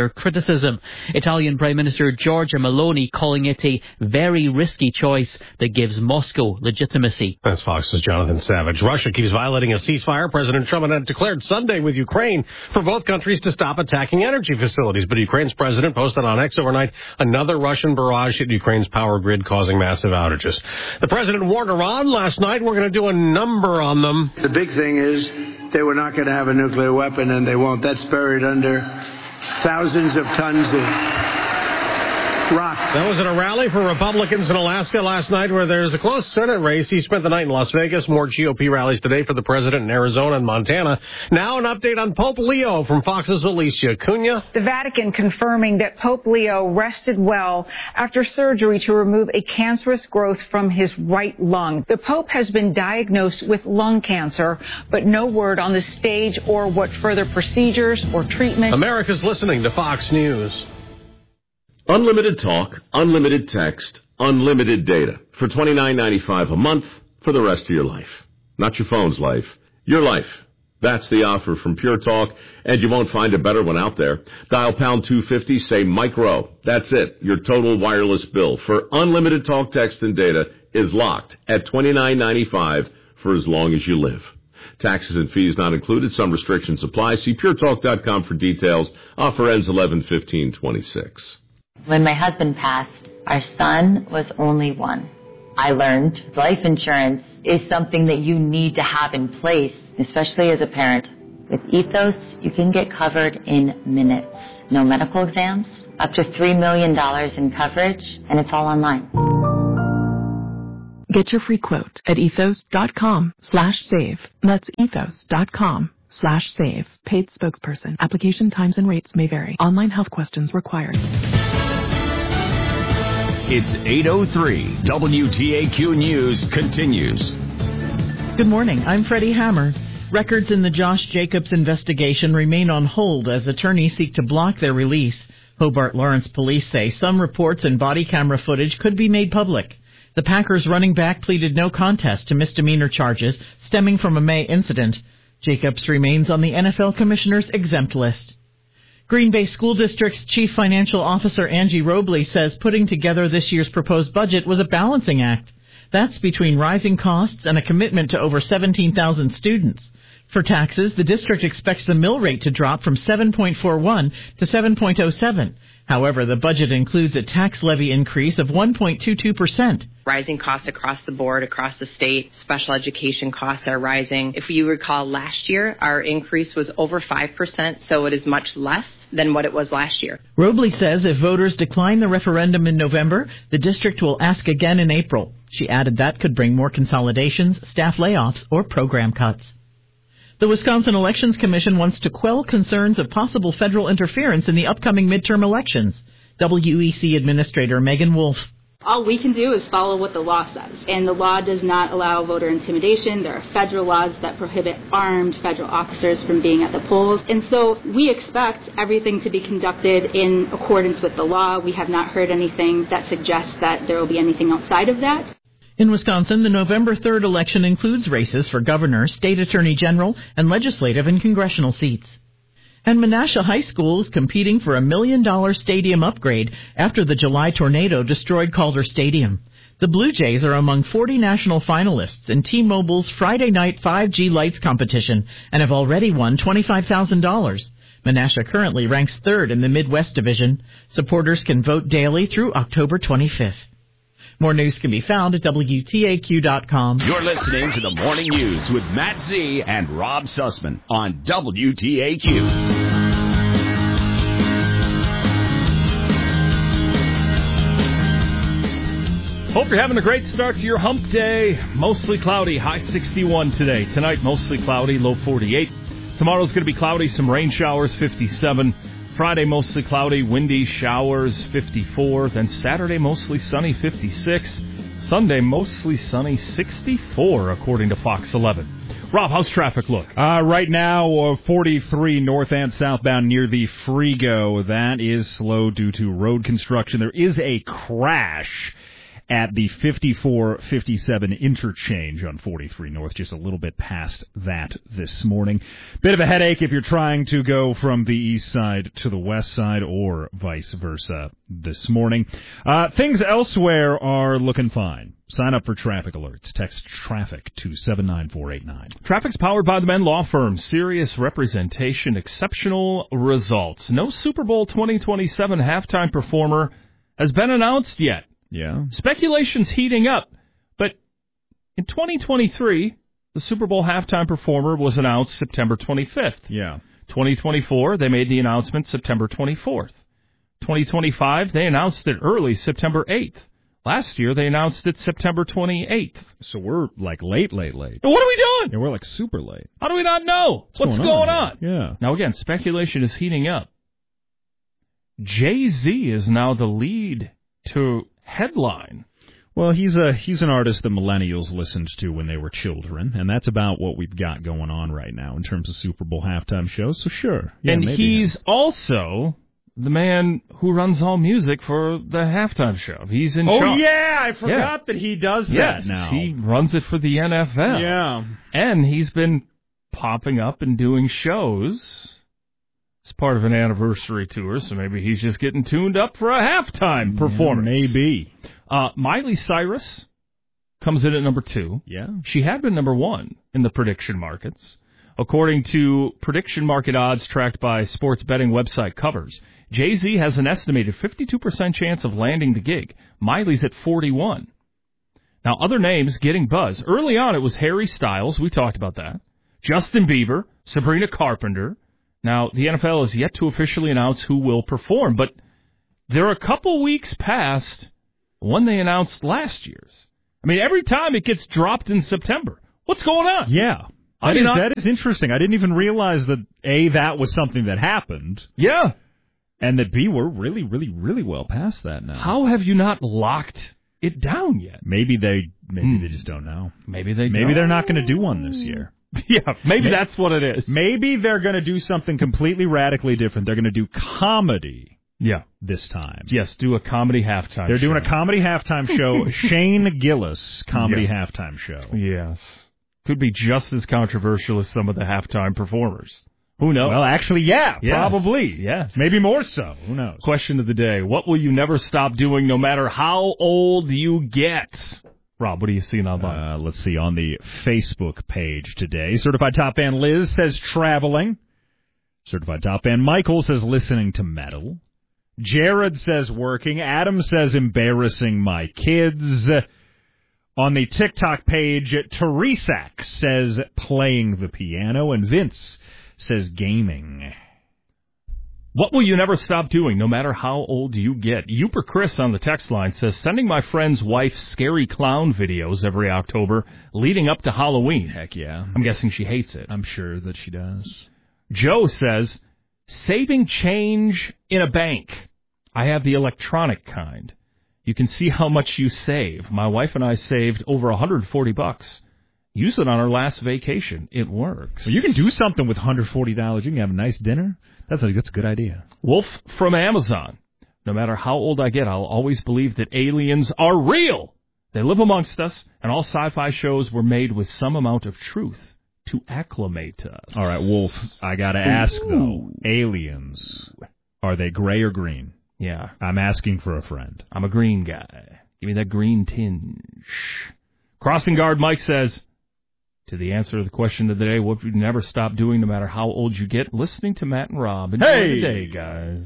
under criticism. Italian Prime Minister Giorgia Meloni calling it a very risky choice that gives Moscow legitimacy. That's Fox's Jonathan Savage. Russia keeps violating a ceasefire President Trump had declared Sunday with Ukraine for both countries to stop attacking energy facilities. But Ukraine's president posted on X overnight another Russian barrage hit Ukraine's power grid, causing massive outages. The president warned Iran last night, we're going to do a number on them. The big thing is they were not going to have a nuclear weapon, and they won't. That's buried under thousands of tons of rock. That was at a rally for Republicans in Alaska last night where there's a close Senate race. He spent the night in Las Vegas. More G O P rallies today for the president in Arizona and Montana. Now an update on Pope Leo from Fox's Alicia Cunha. The Vatican confirming that Pope Leo rested well after surgery to remove a cancerous growth from his right lung. The Pope has been diagnosed with lung cancer, but no word on the stage or what further procedures or treatment. America's listening to Fox News. Unlimited talk, unlimited text, unlimited data for twenty-nine ninety-five a month for the rest of your life. Not your phone's life, your life. That's the offer from Pure Talk, and you won't find a better one out there. Dial pound two fifty, say micro. That's it. Your total wireless bill for unlimited talk, text, and data is locked at twenty-nine ninety-five for as long as you live. Taxes and fees not included. Some restrictions apply. See pure talk dot com for details. Offer ends eleven fifteen twenty-six. When my husband passed, our son was only one. I learned life insurance is something that you need to have in place, especially as a parent. With Ethos, you can get covered in minutes. No medical exams, up to three million dollars in coverage, and it's all online. Get your free quote at ethos dot com slash save. That's ethos dot com slash save. Paid spokesperson. Application times and rates may vary. Online health questions required. It's eight oh three. W T A Q News continues. Good morning. I'm Freddie Hammer. Records in the Josh Jacobs investigation remain on hold as attorneys seek to block their release. Hobart Lawrence police say some reports and body camera footage could be made public. The Packers running back pleaded no contest to misdemeanor charges stemming from a May incident. Jacobs remains on the N F L Commissioner's exempt list. Green Bay School District's Chief Financial Officer Angie Robley says putting together this year's proposed budget was a balancing act. That's between rising costs and a commitment to over seventeen thousand students. For taxes, the district expects the mill rate to drop from seven point four one to seven point oh seven. However, the budget includes a tax levy increase of one point two two percent. Rising costs across the board, across the state. Special education costs are rising. If you recall last year, our increase was over five percent, so it is much less than what it was last year. Robley says if voters decline the referendum in November, the district will ask again in April. She added that could bring more consolidations, staff layoffs, or program cuts. The Wisconsin Elections Commission wants to quell concerns of possible federal interference in the upcoming midterm elections. W E C Administrator Megan Wolf. All we can do is follow what the law says, and the law does not allow voter intimidation. There are federal laws that prohibit armed federal officers from being at the polls, and so we expect everything to be conducted in accordance with the law. We have not heard anything that suggests that there will be anything outside of that. In Wisconsin, the November third election includes races for governor, state attorney general, and legislative and congressional seats. And Menasha High School is competing for a million-dollar stadium upgrade after the July tornado destroyed Calder Stadium. The Blue Jays are among forty national finalists in T-Mobile's Friday night five G Lights competition and have already won twenty-five thousand dollars. Menasha currently ranks third in the Midwest Division. Supporters can vote daily through October twenty-fifth. More news can be found at W T A Q dot com. You're listening to the Morning News with Matt Z and Rob Sussman on W T A Q. Hope you're having a great start to your hump day. Mostly cloudy, high sixty-one today. Tonight, mostly cloudy, low forty-eight. Tomorrow's going to be cloudy, some rain showers, fifty-seven. Friday, mostly cloudy, windy, showers, fifty-four. Then Saturday, mostly sunny, fifty-six. Sunday, mostly sunny, sixty-four, according to Fox eleven. Rob, how's traffic look? Uh, right now, uh, forty-three north and southbound near the Frigo. That is slow due to road construction. There is a crash at the fifty-four fifty-seven interchange on forty-three North, just a little bit past that this morning. Bit of a headache if you're trying to go from the east side to the west side or vice versa this morning. Uh, things elsewhere are looking fine. Sign up for traffic alerts. Text traffic to seven nine four eight nine. Traffic's powered by the Men Law Firm. Serious representation, exceptional results. No Super Bowl twenty twenty-seven halftime performer has been announced yet. Yeah. Speculation's heating up. But in twenty twenty-three, the Super Bowl halftime performer was announced September twenty-fifth. Yeah. twenty twenty-four, they made the announcement September twenty-fourth. twenty twenty-five, they announced it early, September eighth. Last year, they announced it September twenty-eighth. So we're like late, late, late. And what are we doing? Yeah, we're like super late. How do we not know? What's, What's going, going on? on? Yeah. Now, again, speculation is heating up. Jay-Z is now the lead to headline. Well, he's a he's an artist that millennials listened to when they were children, and that's about what we've got going on right now in terms of Super Bowl halftime shows. So sure, yeah, and maybe he's yeah. also the man who runs all music for the halftime show. He's in Oh charge. yeah, I forgot Yeah. that he does Yes, that now. he runs it for the N F L. Yeah, and he's been popping up and doing shows. It's part of an anniversary tour, so maybe he's just getting tuned up for a halftime Yeah, performance. maybe. Uh, Miley Cyrus comes in at number two. Yeah. She had been number one in the prediction markets. According to prediction market odds tracked by sports betting website Covers, Jay-Z has an estimated fifty-two percent chance of landing the gig. Miley's at forty-one. Now, other names getting buzz. Early on, it was Harry Styles. We talked about that. Justin Bieber, Sabrina Carpenter. Now, the N F L has yet to officially announce who will perform, but they're a couple weeks past one they announced last year's. I mean, every time it gets dropped in September. What's going on? Yeah. I That mean, is, I- that is interesting. I didn't even realize that, A, that was something that happened, Yeah. and that, B, we're really, really, really well past that now. How have you not locked it down yet? Maybe they maybe Hmm. they just don't know. Maybe they Maybe don't. they're not going to do one this year. Yeah, maybe May- that's what it is. Maybe they're going to do something completely radically different. They're going to do comedy Yeah. this time. Yes, do a comedy halftime They're show. doing a comedy halftime show, Shane Gillis comedy Yeah. halftime show. Yes. Could be just as controversial as some of the halftime performers. Who knows? Well, actually, yeah, Yes. probably. Yes. Maybe more so. Who knows? Question of the day. What will you never stop doing no matter how old you get? Rob, what are you seeing online? Uh, let's see, on the Facebook page today, Certified Top Fan Liz says traveling. Certified Top Fan Michael says listening to metal. Jared says working. Adam says embarrassing my kids. On the TikTok page, Teresac says playing the piano. And Vince says gaming. What will you never stop doing, no matter how old you get? Uper Chris on the text line says, sending my friend's wife scary clown videos every October leading up to Halloween. Heck yeah. I'm guessing she hates it. I'm sure that she does. Joe says, saving change in a bank. I have the electronic kind. You can see how much you save. My wife and I saved over one hundred forty bucks. Use it on our last vacation. It works. Well, you can do something with one hundred forty dollars. You can have a nice dinner. That's a, that's a good idea. Wolf from Amazon. No matter how old I get, I'll always believe that aliens are real. They live amongst us, and all sci-fi shows were made with some amount of truth to acclimate us. All right, Wolf, I got to ask, though, aliens, are they gray or green? Yeah. I'm asking for a friend. I'm a green guy. Give me that green tinge. Crossing Guard Mike says, to the answer to the question of the day, what would you never stop doing no matter how old you get? Listening to Matt and Rob. Enjoy Hey! the day, guys.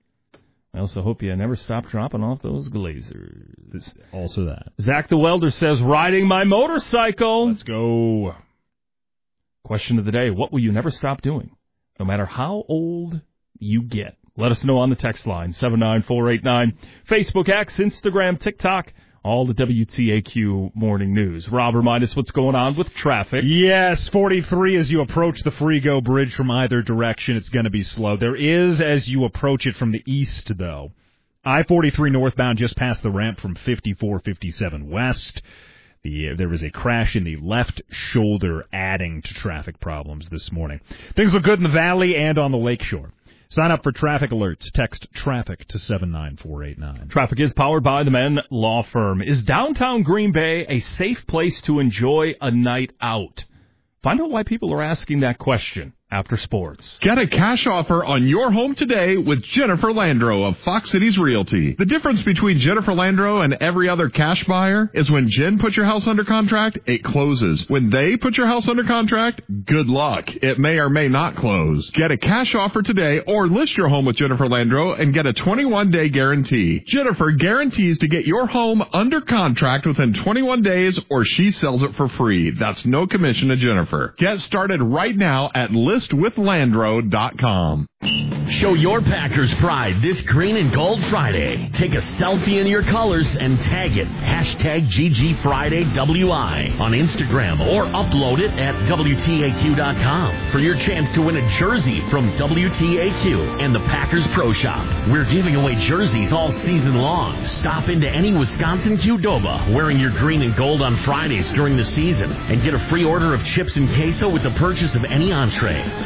I also hope you never stop dropping off those glazers. Also that. Zach the Welder says, riding my motorcycle. Let's go. Question of the day, what will you never stop doing no matter how old you get? Let us know on the text line, seven nine four eight nine. Facebook, X, Instagram, TikTok. All the W T A Q morning news. Rob, remind us what's going on with traffic. Yes, forty-three as you approach the Frigo Bridge from either direction, it's going to be slow. There is as you approach it from the east, though. I forty-three northbound just past the ramp from fifty-four fifty-seven west. The, there was a crash in the left shoulder adding to traffic problems this morning. Things look good in the valley and on the lakeshore. Sign up for traffic alerts. Text traffic to seven nine four eight nine. Traffic is powered by the Men Law Firm. Is downtown Green Bay a safe place to enjoy a night out? Find out why people are asking that question after sports. Get a cash offer on your home today with Jennifer Landro of Fox Cities Realty. The difference between Jennifer Landro and every other cash buyer is when Jen puts your house under contract, it closes. When they put your house under contract, good luck. It may or may not close. Get a cash offer today or list your home with Jennifer Landro and get a twenty-one day guarantee. Jennifer guarantees to get your home under contract within twenty-one days or she sells it for free. That's no commission to Jennifer. Get started right now at list with landro dot com. Show your Packers pride this Green and Gold Friday. Take a selfie in your colors and tag it. Hashtag G G Friday W I on Instagram or upload it at W T A Q dot com for your chance to win a jersey from W T A Q and the Packers Pro Shop. We're giving away jerseys all season long. Stop into any Wisconsin Qdoba wearing your green and gold on Fridays during the season and get a free order of chips and queso with the purchase of any entree.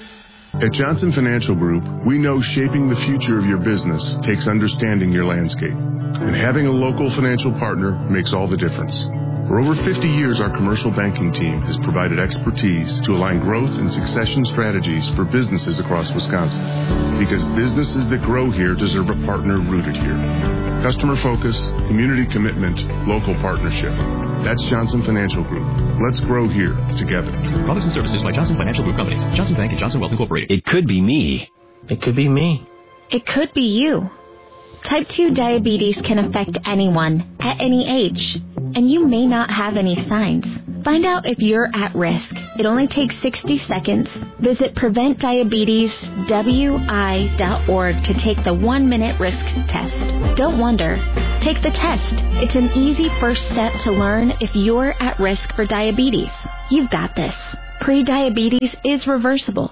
At Johnson Financial Group, we know shaping the future of your business takes understanding your landscape. And having a local financial partner makes all the difference. For over fifty years, our commercial banking team has provided expertise to align growth and succession strategies for businesses across Wisconsin. Because businesses that grow here deserve a partner rooted here. Customer focus, community commitment, local partnership. That's Johnson Financial Group. Let's grow here together. Products and services by Johnson Financial Group Companies. Johnson Bank and Johnson Wealth Incorporated. It could be me. It could be me. It could be you. Type two diabetes can affect anyone, at any age, and you may not have any signs. Find out if you're at risk. It only takes sixty seconds. Visit prevent diabetes W I dot org to take the one-minute risk test. Don't wonder. Take the test. It's an easy first step to learn if you're at risk for diabetes. You've got this. Pre-diabetes is reversible.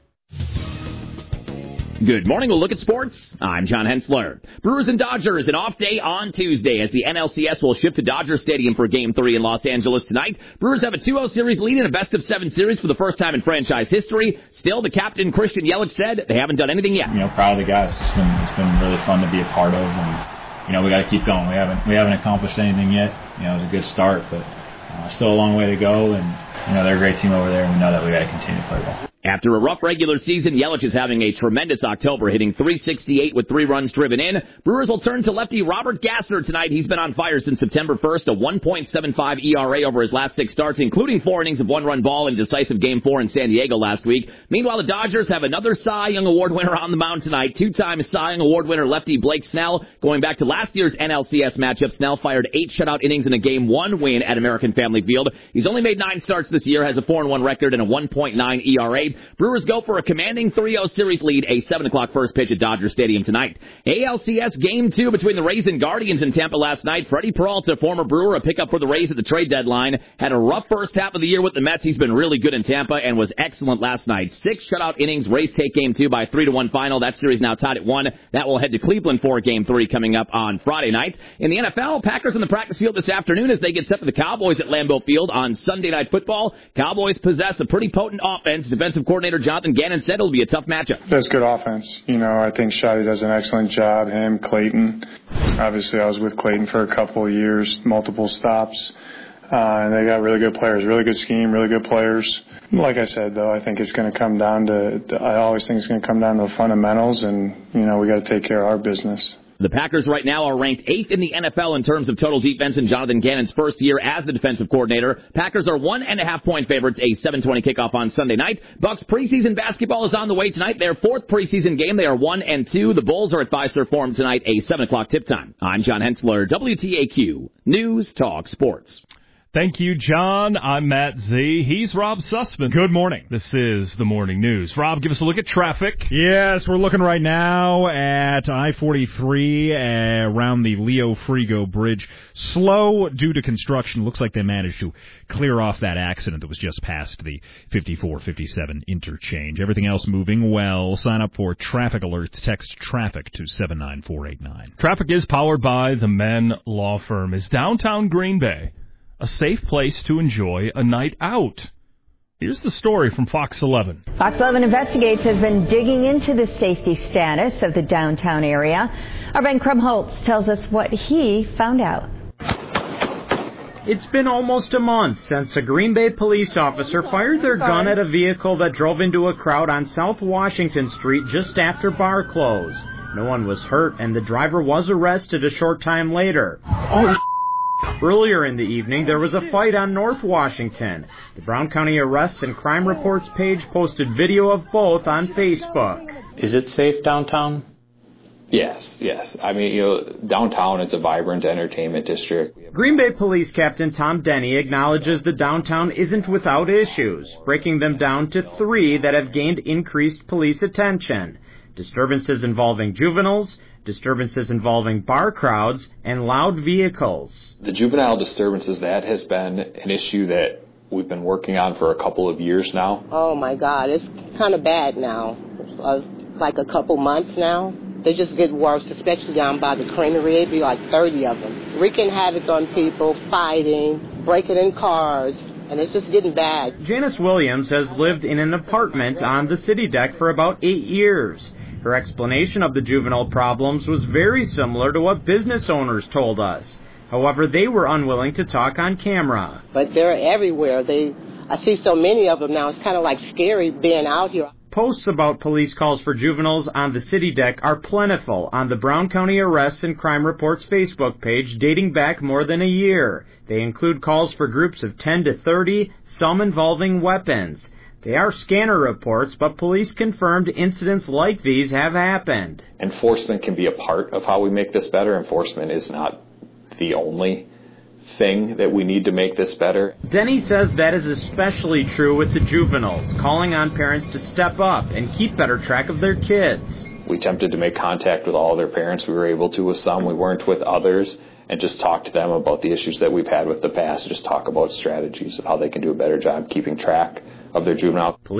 Good morning. We'll look at sports. I'm John Hensler. Brewers and Dodgers, an off day on Tuesday as the N L C S will shift to Dodger Stadium for Game three in Los Angeles tonight. Brewers have a two oh series lead in a best-of-seven series for the first time in franchise history. Still, the captain, Christian Yelich, said they haven't done anything yet. You know, proud of the guys. It's been, it's been really fun to be a part of, and, you know, we got to keep going. We haven't, we haven't accomplished anything yet. You know, it was a good start, but uh, still a long way to go, and, you know, they're a great team over there, and we know that we got to continue to play well. After a rough regular season, Yelich is having a tremendous October, hitting three sixty-eight with three runs driven in. Brewers will turn to lefty Robert Gassner tonight. He's been on fire since September first, a one point seven five E R A over his last six starts, including four innings of one-run ball in decisive Game four in San Diego last week. Meanwhile, the Dodgers have another Cy Young Award winner on the mound tonight. Two-time Cy Young Award winner lefty Blake Snell. Going back to last year's N L C S matchup, Snell fired eight shutout innings in a Game one win at American Family Field. He's only made nine starts this year, has a four and one record and a one point nine E R A. Brewers go for a commanding three oh series lead, a seven o'clock first pitch at Dodger Stadium tonight. A L C S Game two between the Rays and Guardians in Tampa last night. Freddie Peralta, former Brewer, a pickup for the Rays at the trade deadline, had a rough first half of the year with the Mets. He's been really good in Tampa and was excellent last night. Six shutout innings. Rays take Game two by three to one final. That series now tied at one. That will head to Cleveland for Game three coming up on Friday night. In the N F L, Packers on the practice field this afternoon as they get set for the Cowboys at Lambeau Field on Sunday Night Football. Cowboys possess a pretty potent offense. Defensive coordinator Jonathan Gannon said it'll be a tough matchup. That's good offense. You know, I think Shotty does an excellent job. Him, Clayton. Obviously, I was with Clayton for a couple of years, multiple stops. Uh, and they got really good players, really good scheme, really good players. Like I said, though, I think it's going to come down to, I always think it's going to come down to the fundamentals, and, you know, we got to take care of our business. The Packers right now are ranked eighth in the N F L in terms of total defense in Jonathan Gannon's first year as the defensive coordinator. Packers are one and a half point favorites, a seven twenty kickoff on Sunday night. Bucks preseason basketball is on the way tonight. Their fourth preseason game. They are one and two. The Bulls are at Fiserv Forum tonight, a seven o'clock tip time. I'm John Hensler, W T A Q News Talk Sports. Thank you, John. I'm Matt Z. He's Rob Sussman. Good morning. This is the Morning News. Rob, give us a look at traffic. Yes, we're looking right now at I forty-three uh, around the Leo Frigo Bridge. Slow due to construction. Looks like they managed to clear off that accident that was just past the fifty-four fifty-seven interchange. Everything else moving well. Sign up for traffic alerts. Text traffic to seven nine four eight nine. Traffic is powered by the Men Law Firm. Is downtown Green Bay a safe place to enjoy a night out? Here's the story from Fox eleven. Fox eleven Investigates has been digging into the safety status of the downtown area. Our Ben Krumholtz tells us what he found out. It's been almost a month since a Green Bay police officer fired their gun at a vehicle that drove into a crowd on South Washington Street just after bar close. No one was hurt, and the driver was arrested a short time later. Oh, Earlier in the evening, there was a fight on North Washington. The Brown County Arrests and Crime Reports page posted video of both on Facebook. Is it safe downtown? Yes, yes. I mean, you know, downtown is a vibrant entertainment district. Green Bay Police Captain Tom Denny acknowledges the downtown isn't without issues, breaking them down to three that have gained increased police attention. Disturbances involving juveniles, disturbances involving bar crowds, and loud vehicles. The juvenile disturbances, that has been an issue that we've been working on for a couple of years now. Oh my God, it's kind of bad now. Uh, like a couple months now. They just get worse, especially down by the creamery. It'd be like thirty of them. Wreaking havoc on people, fighting, breaking in cars, and it's just getting bad. Janice Williams has lived in an apartment on the city deck for about eight years. Her explanation of the juvenile problems was very similar to what business owners told us. However, they were unwilling to talk on camera. But they're everywhere. They, I see so many of them now. It's kind of like scary being out here. Posts about police calls for juveniles on the city deck are plentiful on the Brown County Arrests and Crime Reports Facebook page dating back more than a year. They include calls for groups of ten to thirty, some involving weapons. They are scanner reports, but police confirmed incidents like these have happened. Enforcement can be a part of how we make this better. Enforcement is not the only thing that we need to make this better. Denny says that is especially true with the juveniles, calling on parents to step up and keep better track of their kids. We attempted to make contact with all their parents. We were able to with some. We weren't with others. And just talk to them about the issues that we've had with the past. Just talk about strategies of how they can do a better job keeping track of their juvenile. Police